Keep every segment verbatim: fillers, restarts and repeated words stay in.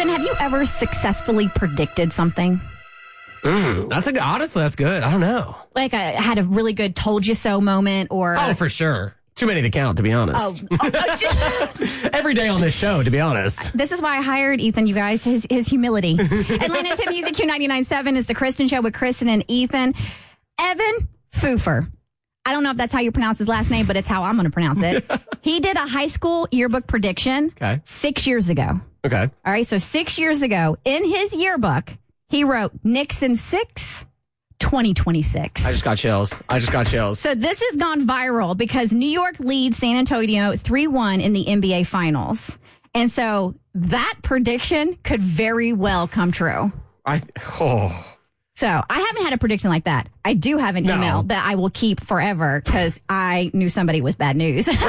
Ethan, have you ever successfully predicted something? Mm, that's a, honestly, that's good. I don't know. Like I had a really good told you so moment or... Oh, for sure. Too many to count, to be honest. Oh, oh, Every day on this show, to be honest. This is why I hired Ethan, you guys, his his humility. Atlanta's Hit Music Q ninety-nine point seven is the Kristen Show with Kristen and Ethan. Evan Pfeiffer. I don't know if that's how you pronounce his last name, but it's how I'm going to pronounce it. He did a high school yearbook prediction okay. six years ago. Okay. All right, so six years ago, in his yearbook, he wrote Nixon six, twenty twenty-six. I just got chills. I just got chills. So this has gone viral because New York leads San Antonio three one in the N B A Finals. And so that prediction could very well come true. I oh. So I haven't had a prediction like that. I do have an no. email that I will keep forever because I knew somebody was bad news. But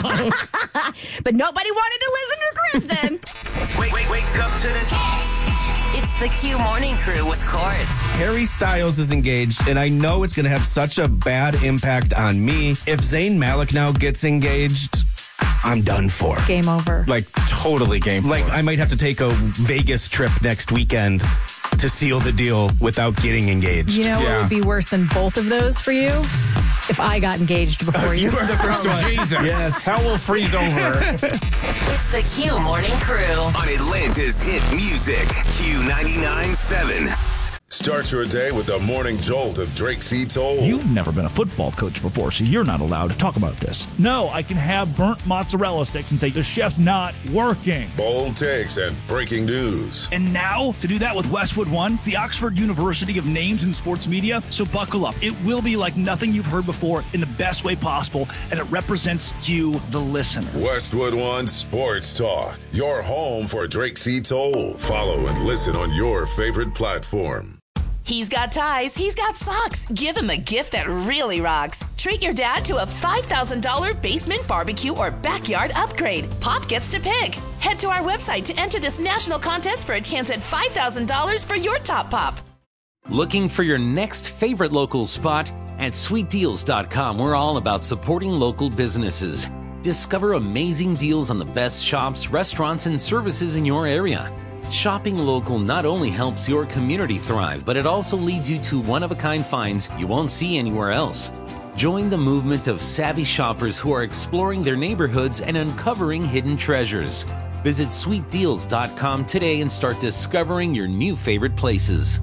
nobody wanted to listen to Kristen. Wait, wait, wake up to this. It's the Q Morning Crew with Courts. Harry Styles is engaged, and I know it's going to have such a bad impact on me. If Zayn Malik now gets engaged, I'm done for. It's game over. Like, totally game Like, for. I might have to take a Vegas trip next weekend to seal the deal without getting engaged. You know yeah. what would be worse than both of those for you? If I got engaged before uh, you. You are the first one. Jesus. Yes, hell will freeze over. It's the Q Morning Crew on Atlanta's Hit Music, Q ninety-nine point seven. Start your day with the morning jolt of Drake C. Toll. You've never been a football coach before, so you're not allowed to talk about this. No, I can have burnt mozzarella sticks and say the chef's not working. Bold takes and breaking news. And now, to do that with Westwood One, the Oxford University of Names in Sports Media. So buckle up. It will be like nothing you've heard before in the best way possible, and it represents you, the listener. Westwood One Sports Talk, your home for Drake C. Toll. Follow and listen on your favorite platform. He's got ties, he's got socks. Give him a gift that really rocks. Treat your dad to a five thousand dollars basement barbecue or backyard upgrade. Pop gets to pick. Head to our website to enter this national contest for a chance at five thousand dollars for your top pop. Looking for your next favorite local spot? At sweet deals dot com, we're all about supporting local businesses. Discover amazing deals on the best shops, restaurants, and services in your area. Shopping local not only helps your community thrive, but it also leads you to one-of-a-kind finds you won't see anywhere else. Join the movement of savvy shoppers who are exploring their neighborhoods and uncovering hidden treasures. Visit sweet deals dot com today and start discovering your new favorite places.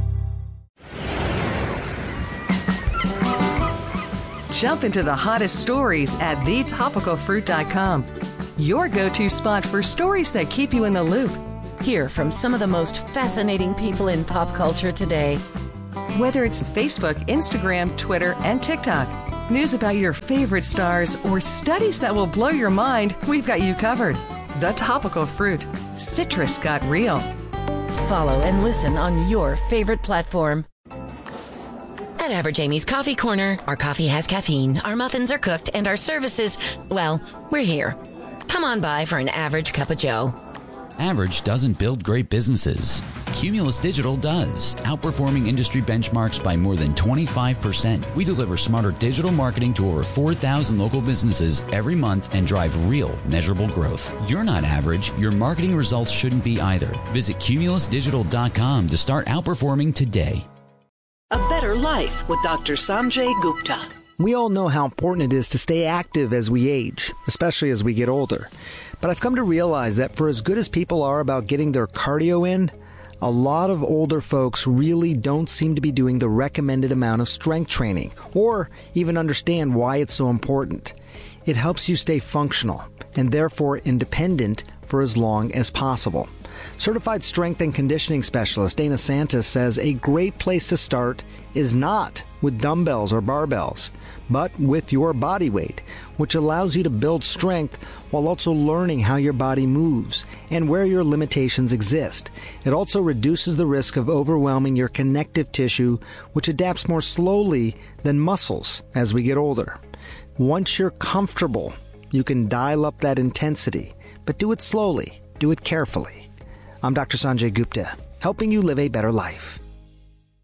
Jump into the hottest stories at the topical fruit dot com. Your go-to spot for stories that keep you in the loop. Hear from some of the most fascinating people in pop culture today. Whether it's Facebook, Instagram, Twitter, and TikTok, news about your favorite stars, or studies that will blow your mind, we've got you covered. The Topical Fruit. Citrus got real. Follow and listen on your favorite platform. At Average Amy's Coffee Corner, our coffee has caffeine, our muffins are cooked, and our services, well, we're here. Come on by for an average cup of joe. Average doesn't build great businesses. Cumulus Digital does, outperforming industry benchmarks by more than twenty-five percent. We deliver smarter digital marketing to over four thousand local businesses every month and drive real, measurable growth. You're not average. Your marketing results shouldn't be either. Visit cumulus digital dot com to start outperforming today. A Better Life with Doctor Sanjay Gupta. We all know how important it is to stay active as we age, especially as we get older. But I've come to realize that for as good as people are about getting their cardio in, a lot of older folks really don't seem to be doing the recommended amount of strength training, or even understand why it's so important. It helps you stay functional, and therefore independent for as long as possible. Certified strength and conditioning specialist Dana Santos says a great place to start is not with dumbbells or barbells, but with your body weight, which allows you to build strength while also learning how your body moves and where your limitations exist. It also reduces the risk of overwhelming your connective tissue, which adapts more slowly than muscles as we get older. Once you're comfortable, you can dial up that intensity, but do it slowly, do it carefully. I'm Doctor Sanjay Gupta, helping you live a better life.